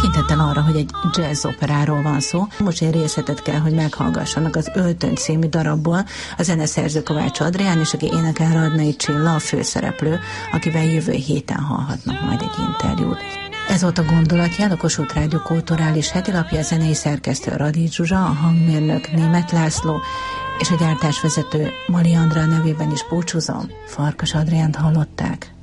Tekintettel arra, hogy egy jazz operáról van szó, most egy részletet kell, hogy meghallgassanak az Öltöny című darabból. A zeneszerző Kovács Adrián, és aki énekel Radnai Csilla, a főszereplő, akivel jövő héten hallhatnak majd egy interjút. Ez volt a Gondolatjel, a Kossuth Rádió kulturális hetilapja, a zenei szerkesztő Radics Zsuzsa, a hangmérnök Németh László, és a gyártásvezető Mali Andrea nevében is búcsúzom. Farkas Adriánt hallották.